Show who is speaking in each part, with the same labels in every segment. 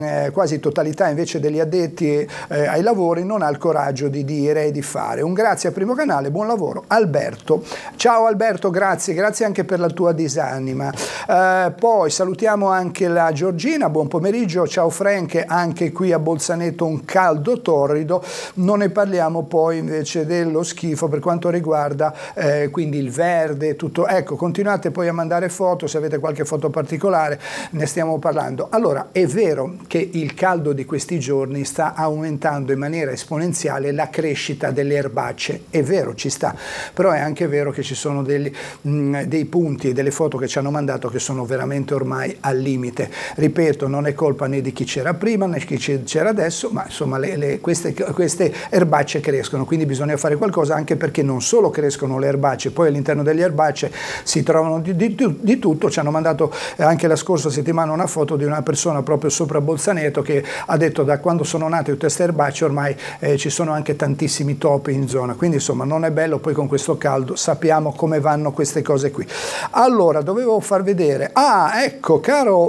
Speaker 1: quasi totalità invece degli addetti ai lavori non ha il coraggio di dire e di fare. Un grazie a Primo Canale, buon lavoro. Alberto, ciao Alberto, grazie anche per la tua disanima. Poi salutiamo anche la Giorgina, buon pomeriggio, ciao Frank, anche qui a Bolzaneto un caldo torrido. Non ne parliamo poi invece dello schifo per quanto riguarda quindi il verde, tutto. Ecco, continuate poi a mandare foto, se avete qualche foto particolare ne stiamo parlando. Allora, è vero che il caldo di questi giorni sta aumentando in maniera esponenziale la crescita delle erbacce. È vero, ci sta, però è anche vero che ci sono dei punti e delle foto che ci hanno mandato che sono veramente ormai al limite. Ripeto, non è colpa né di chi c'era prima né di chi c'era adesso, ma insomma queste erbacce crescono, quindi bisogna fare qualcosa, anche perché non solo crescono le erbacce, poi all'interno delle erbacce si trovano di tutto. Ci hanno mandato anche la scorsa settimana una foto di una persona proprio sopra Bolzaneto che ha detto da quando sono nate tutte queste erbacce ormai ci sono anche tantissimi topi in zona, quindi insomma non è bello. Poi con questo caldo sappiamo come vanno queste cose qui. Allora, dovevo far vedere, ecco, caro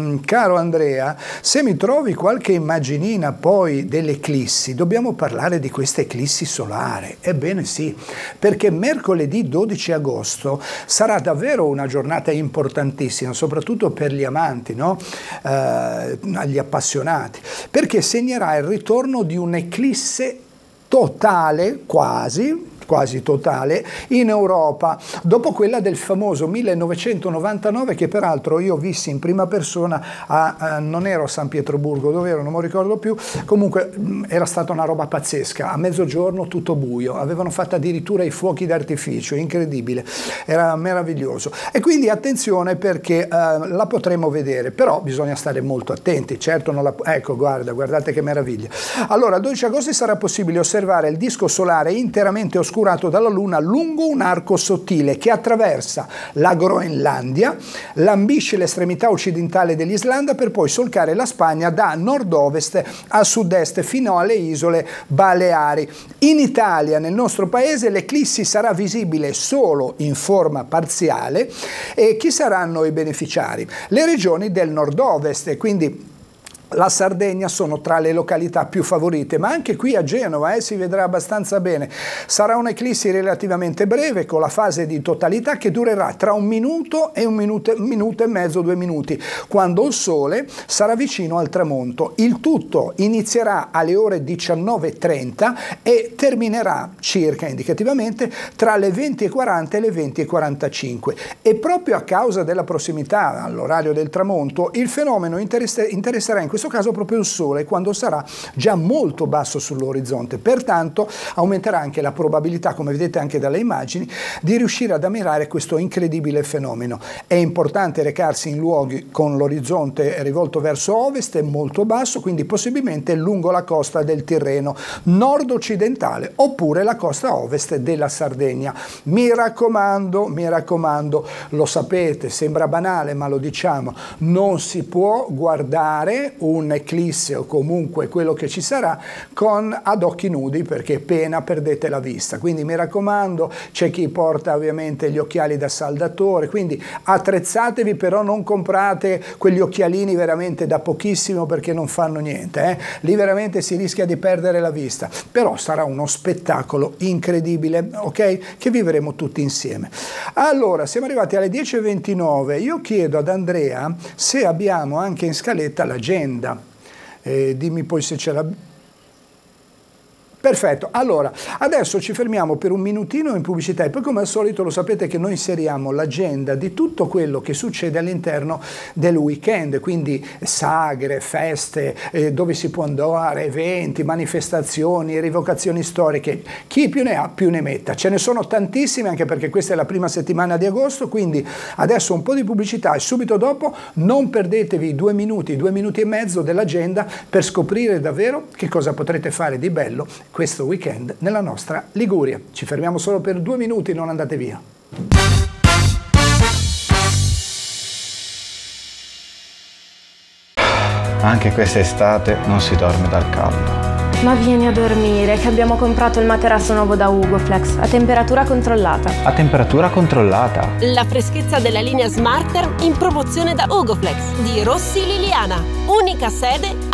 Speaker 1: Andrea, se mi trovi qualche immaginina poi delle eclissi, dobbiamo parlare di questa eclissi solare. Ebbene sì, perché mercoledì 12 agosto sarà davvero una giornata importantissima, soprattutto per gli amanti, no? Agli appassionati, perché segnerà il ritorno di un'eclisse totale, quasi totale, in Europa, dopo quella del famoso 1999, che peraltro io vissi in prima persona non ero a San Pietroburgo, dove ero, non mi ricordo più, comunque era stata una roba pazzesca, a mezzogiorno tutto buio, avevano fatto addirittura i fuochi d'artificio, incredibile, era meraviglioso. E quindi attenzione, perché la potremo vedere, però bisogna stare molto attenti, certo non la... Ecco, guardate che meraviglia. Allora, il 12 agosto sarà possibile osservare il disco solare interamente oscurato dalla Luna lungo un arco sottile che attraversa la Groenlandia, lambisce l'estremità occidentale dell'Islanda per poi solcare la Spagna da nord-ovest a sud-est fino alle isole Baleari. In Italia, nel nostro paese, l'eclissi sarà visibile solo in forma parziale. E chi saranno i beneficiari? Le regioni del nord-ovest, e quindi la Sardegna sono tra le località più favorite, ma anche qui a Genova si vedrà abbastanza bene. Sarà un'eclissi relativamente breve, con la fase di totalità che durerà tra 1 minuto e 1 minuto e mezzo, 2 minuti, quando il sole sarà vicino al tramonto. Il tutto inizierà alle ore 19:30 e terminerà circa indicativamente tra le 20:40 e le 20:45. E proprio a causa della prossimità all'orario del tramonto, il fenomeno interesserà in questo caso proprio il Sole, quando sarà già molto basso sull'orizzonte. Pertanto aumenterà anche la probabilità, come vedete anche dalle immagini, di riuscire ad ammirare questo incredibile fenomeno. È importante recarsi in luoghi con l'orizzonte rivolto verso ovest e molto basso, quindi possibilmente lungo la costa del Tirreno nord-occidentale oppure la costa ovest della Sardegna. Mi raccomando, lo sapete, sembra banale ma lo diciamo, non si può guardare un'eclisse o comunque quello che ci sarà ad occhi nudi, perché pena perdete la vista. Quindi mi raccomando, c'è chi porta ovviamente gli occhiali da saldatore, quindi attrezzatevi, però non comprate quegli occhialini veramente da pochissimo, perché non fanno niente, lì veramente si rischia di perdere la vista, però sarà uno spettacolo incredibile, ok? Che vivremo tutti insieme. Allora, siamo arrivati alle 10:29, io chiedo ad Andrea se abbiamo anche in scaletta l'agenda. Dimmi poi se ce l'abbiamo. Perfetto, allora adesso ci fermiamo per un minutino in pubblicità e poi, come al solito, lo sapete che noi inseriamo l'agenda di tutto quello che succede all'interno del weekend, quindi sagre, feste, dove si può andare, eventi, manifestazioni, rivocazioni storiche. Chi più ne ha più ne metta. Ce ne sono tantissime, anche perché questa è la prima settimana di agosto, quindi adesso un po' di pubblicità e subito dopo non perdetevi 2 minuti e mezzo dell'agenda per scoprire davvero che cosa potrete fare di bello questo weekend nella nostra Liguria. Ci fermiamo solo per 2 minuti, non andate via.
Speaker 2: Anche quest'estate non si dorme dal caldo.
Speaker 3: Ma vieni a dormire, che abbiamo comprato il materasso nuovo da Ugoflex a temperatura controllata.
Speaker 2: A temperatura controllata?
Speaker 4: La freschezza della linea Smarter in promozione da Ugoflex di Rossi Liliana. Unica sede